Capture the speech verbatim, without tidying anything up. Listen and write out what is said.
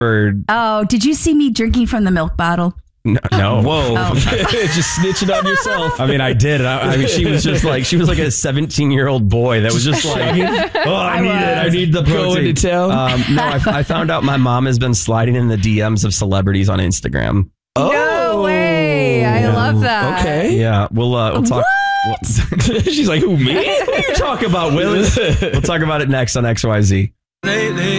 Or Oh, did you see me drinking from the milk bottle? no, no. Whoa. Oh. Just snitching on yourself. I mean, I did. I, I mean, she was just like, she was like a seventeen year old boy that was just like, oh, I, I need it. I was. need the protein. Going to town? Um, no, I, I found out my mom has been sliding in the D Ms of celebrities on Instagram. Oh. No way. I Yeah. love that. Okay. Yeah, we'll, uh, we'll talk. We'll, She's like, who, me? what are you talking about, Will? We'll talk about it next on X Y Z.